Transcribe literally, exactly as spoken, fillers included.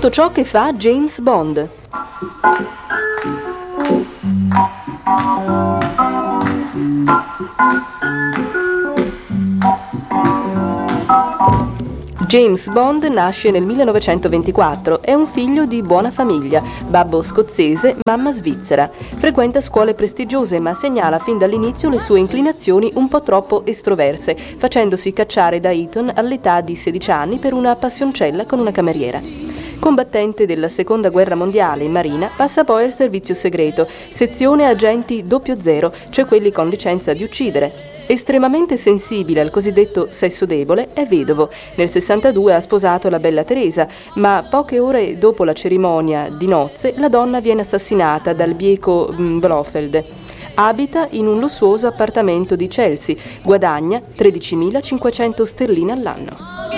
Tutto ciò che fa James Bond. James Bond nasce nel millenovecentoventiquattro, è un figlio di buona famiglia, babbo scozzese, mamma svizzera. Frequenta scuole prestigiose ma segnala fin dall'inizio le sue inclinazioni un po' troppo estroverse, facendosi cacciare da Eton all'età di sedici anni per una passioncella con una cameriera. Combattente della Seconda Guerra Mondiale in Marina, passa poi al servizio segreto, sezione agenti doppio zero, cioè quelli con licenza di uccidere. Estremamente sensibile al cosiddetto sesso debole, è vedovo. Nel sessantadue ha sposato la bella Teresa, ma poche ore dopo la cerimonia di nozze la donna viene assassinata dal bieco Blofeld. Abita in un lussuoso appartamento di Chelsea, guadagna tredicimilacinquecento sterline all'anno.